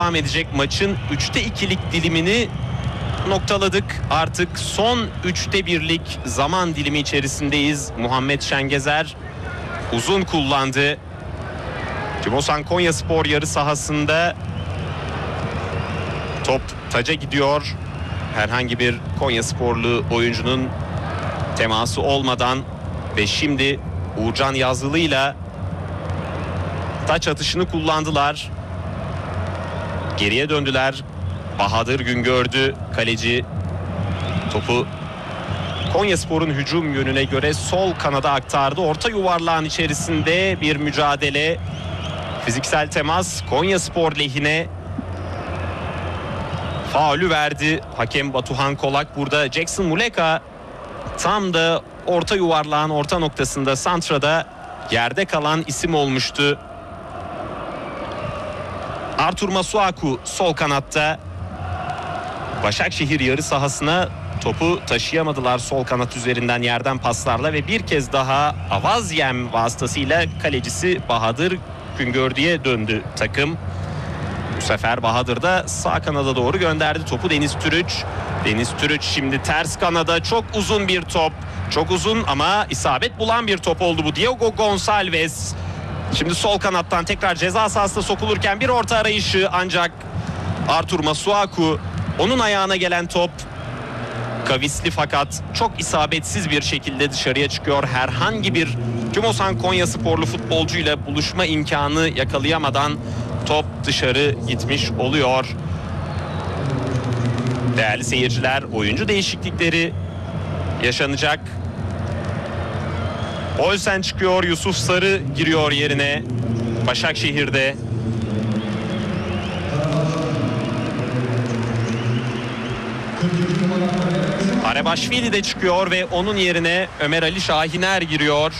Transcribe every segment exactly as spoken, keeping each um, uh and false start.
devam edecek. Maçın üçte ikilik dilimini noktaladık. Artık son üçte birlik zaman dilimi içerisindeyiz. Muhammed Şengezer uzun kullandı. Tümosan Konyaspor yarı sahasında top taca gidiyor. Herhangi bir Konyasporlu oyuncunun teması olmadan ve şimdi Uğurcan Yazılı'yla taç atışını kullandılar. Geriye döndüler. Bahadır Güngördü kaleci topu Konyaspor'un hücum yönüne göre sol kanada aktardı. Orta yuvarlağın içerisinde bir mücadele. Fiziksel temas Konyaspor lehine. Faulü verdi hakem Batuhan Kolak. Burada Jackson Muleka tam da orta yuvarlağın orta noktasında, santrada yerde kalan isim olmuştu. Artur Masuaku sol kanatta. Başakşehir yarı sahasına topu taşıyamadılar sol kanat üzerinden yerden paslarla ve bir kez daha Avazyem vasıtasıyla kalecisi Bahadır Güngördü'ye döndü takım. Bu sefer Bahadır da sağ kanada doğru gönderdi topu Deniz Türüç. Deniz Türüç şimdi ters kanada, çok uzun bir top. Çok uzun ama isabet bulan bir top oldu bu. Diego Gonçalves. Şimdi sol kanattan tekrar ceza sahasına sokulurken bir orta arayışı, ancak Artur Masuaku, onun ayağına gelen top kavisli fakat çok isabetsiz bir şekilde dışarıya çıkıyor. Herhangi bir Tümosan Konyasporlu futbolcuyla buluşma imkanı yakalayamadan top dışarı gitmiş oluyor. Değerli seyirciler, oyuncu değişiklikleri yaşanacak. Olsen çıkıyor, Yusuf Sarı giriyor yerine Başakşehir'de. Arebaşvili de çıkıyor ve onun yerine Ömer Ali Şahiner giriyor.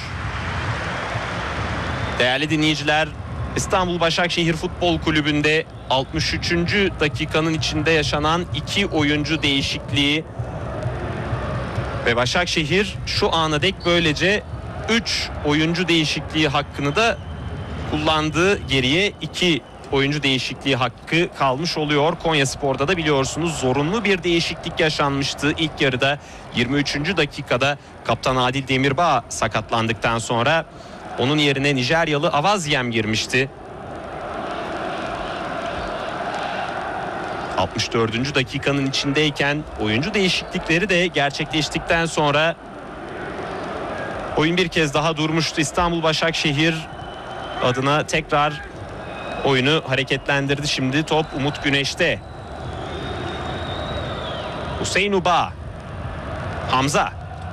Değerli dinleyiciler, İstanbul Başakşehir Futbol Kulübü'nde altmış üçüncü dakikanın içinde yaşanan iki oyuncu değişikliği ve Başakşehir şu ana dek böylece üç oyuncu değişikliği hakkını da kullandı. Geriye iki oyuncu değişikliği hakkı kalmış oluyor. Konyaspor'da da biliyorsunuz zorunlu bir değişiklik yaşanmıştı. İlk yarıda yirmi üçüncü dakikada kaptan Adil Demirbağ sakatlandıktan sonra onun yerine Nijeryalı Avazyem girmişti. altmış dördüncü dakikanın içindeyken oyuncu değişiklikleri de gerçekleştikten sonra oyun bir kez daha durmuştu. İstanbul Başakşehir adına tekrar oyunu hareketlendirdi. Şimdi top Umut Güneş'te. Hüseyin Uba. Hamza.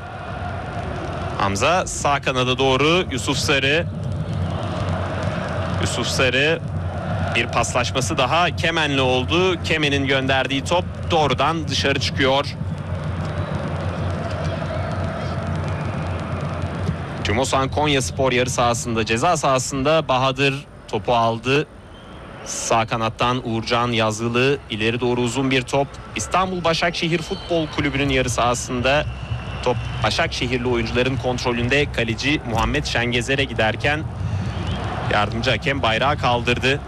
Hamza sağ kanada doğru. Yusuf Sarı. Yusuf Sarı. Bir paslaşması daha Kemen'le oldu. Kemen'in gönderdiği top doğrudan dışarı çıkıyor. Tümosan Konyaspor yarı sahasında, ceza sahasında Bahadır topu aldı. Sağ kanattan Uğurcan Yazılı, ileri doğru uzun bir top. İstanbul Başakşehir Futbol Kulübü'nün yarı sahasında top Başakşehirli oyuncuların kontrolünde, kaleci Muhammed Şengezer'e giderken yardımcı hakem bayrağı kaldırdı.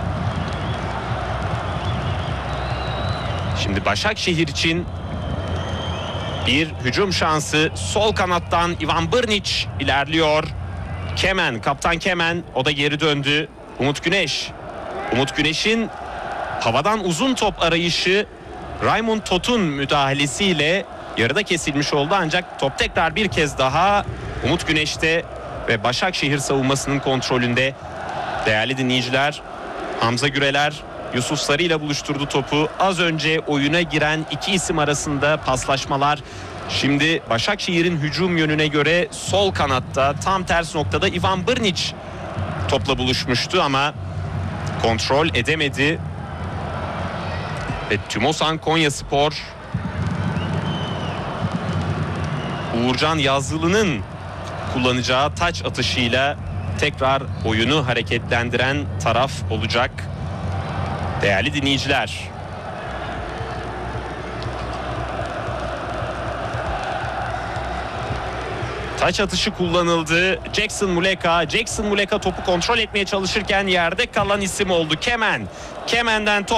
Şimdi Başakşehir için bir hücum şansı. Sol kanattan Ivan Brnic ilerliyor. Kemen, kaptan Kemen, o da geri döndü. Umut Güneş. Umut Güneş'in havadan uzun top arayışı Raymond Tot'un müdahalesiyle yarıda kesilmiş oldu. Ancak top tekrar bir kez daha Umut Güneş'te ve Başakşehir savunmasının kontrolünde. Değerli dinleyiciler, Hamza Güreler Yusuf Sarı ile buluşturdu topu. Az önce oyuna giren iki isim arasında paslaşmalar. Şimdi Başakşehir'in hücum yönüne göre sol kanatta tam ters noktada Ivan Brnic topla buluşmuştu ama kontrol edemedi. Ve Tümosan Konyaspor Uğurcan Yazılı'nın kullanacağı taç atışıyla tekrar oyunu hareketlendiren taraf olacak. Değerli dinleyiciler, Taç atışı kullanıldı. Jackson Muleka. Jackson Muleka topu kontrol etmeye çalışırken yerde kalan isim oldu. Kemen. Kemen'den top.